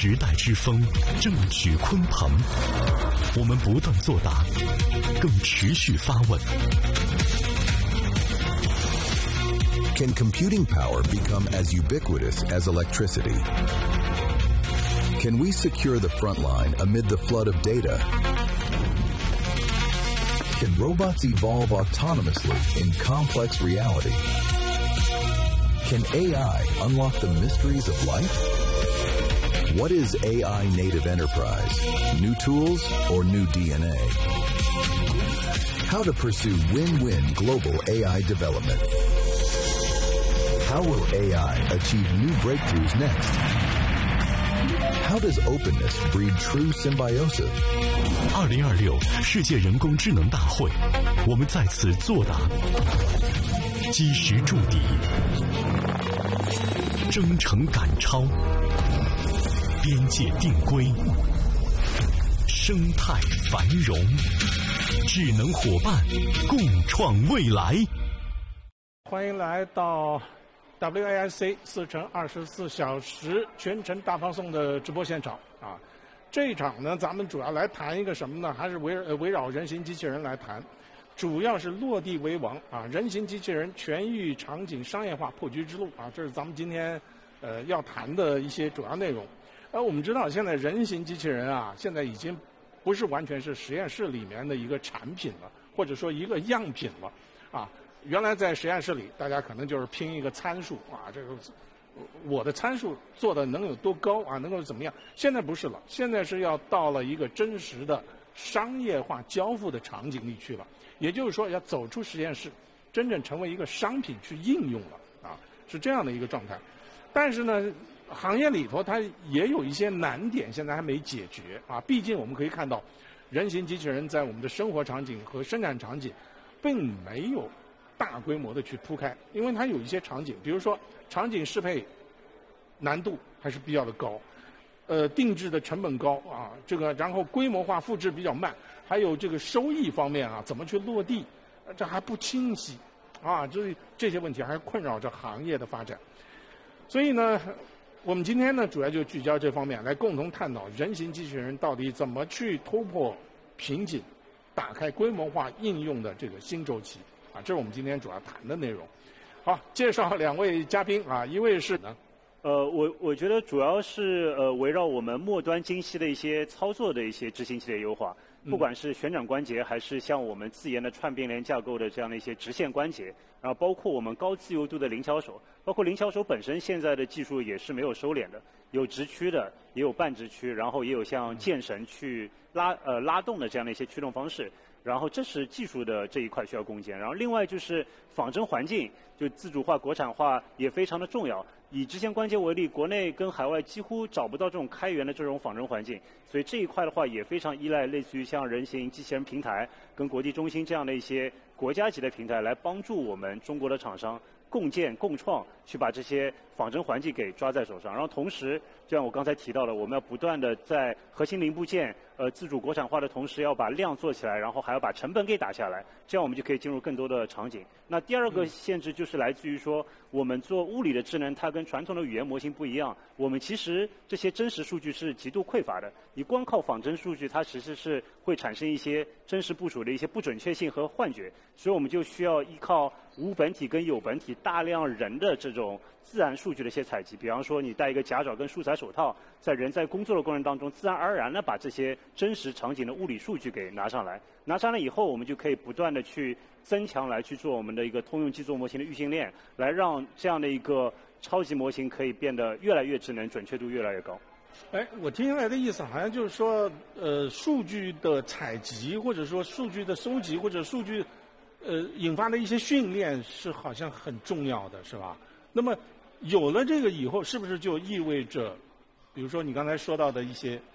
时代之风正举鲲鹏，我们不断作答，更持续发问。 Can computing power become as ubiquitous as electricity? Can we secure the front line amid the flood of data? Can robots evolve autonomously in complex reality? Can AI unlock the mysteries of life? What is AI native enterprise? New tools or new DNA? How to pursue win-win global AI development? How will AI achieve new breakthroughs next? How does openness breed true symbiosis? 2026世界人工智能大会，我们在此作答，基石筑底，征程赶超，边界定规，生态繁荣，智能伙伴共创未来。 欢迎来到 WAIC 4×24小时全程大放送的直播现场啊！这一场呢，咱们主要来谈一个什么呢？还是围绕人形机器人来谈，主要是落地为王啊！人形机器人全域场景商业化破局之路啊，这是咱们今天要谈的一些主要内容。我们知道现在人形机器人啊，现在已经不是完全是实验室里面的一个产品了，或者说一个样品了啊。原来在实验室里，大家可能就是拼一个参数啊，这个我的参数做的能有多高啊，能够怎么样？现在不是了，现在是要到了一个真实的商业化交付的场景里去了。也就是说，要走出实验室，真正成为一个商品去应用了啊，是这样的一个状态。但是呢，行业里头它也有一些难点，现在还没解决啊。毕竟我们可以看到，人形机器人在我们的生活场景和生产场景，并没有大规模的去铺开，因为它有一些场景，比如说场景适配难度还是比较的高，定制的成本高啊，这个然后规模化复制比较慢，还有这个收益方面啊，怎么去落地，这还不清晰啊，这些问题还困扰着行业的发展。所以呢，我们今天呢，主要就聚焦这方面来共同探讨人形机器人到底怎么去突破瓶颈，打开规模化应用的这个新周期。啊，这是我们今天主要谈的内容。好，介绍两位嘉宾啊，一位是呢， 我觉得主要是围绕我们末端精细的一些操作的一些执行器的优化，不管是旋转关节，还是像我们自研的串并联架构的这样的一些直线关节，然后包括我们高自由度的灵巧手，包括灵巧手本身现在的技术也是没有收敛的，有直驱的，也有半直驱，然后也有像剑神去拉动的这样的一些驱动方式。然后这是技术的这一块需要攻坚，然后另外就是仿真环境，就自主化、国产化也非常的重要。以直线关节为例，国内跟海外几乎找不到这种开源的这种仿真环境，所以这一块的话也非常依赖类似于像人形机器人平台跟国际中心这样的一些国家级的平台来帮助我们中国的厂商共建共创，去把这些仿真环境给抓在手上。然后同时，就像我刚才提到的，我们要不断的在核心零部件自主国产化的同时，要把量做起来，然后还要把成本给打下来，这样我们就可以进入更多的场景。那第二个限制就是来自于说，我们做物理的智能，它跟传统的语言模型不一样，我们其实这些真实数据是极度匮乏的。你光靠仿真数据，它其实是会产生一些真实部署的一些不准确性和幻觉，所以我们就需要依靠无本体跟有本体大量人的这种自然数据的一些采集。比方说，你戴一个夹爪跟素材手套，在人在工作的过程当中，自然而然的把这些真实场景的物理数据给拿上来。拿上来以后，我们就可以不断的去增强，来去做我们的一个通用基座模型的预训练，来让这样的一个超级模型可以变得越来越智能，准确度越来越高。 哎，我听下来的意思好像就是说，数据的采集，或者说数据的收集，或者数据引发的一些训练是好像很重要的，是吧？那么有了这个以后，是不是就意味着，比如说你刚才说到的一些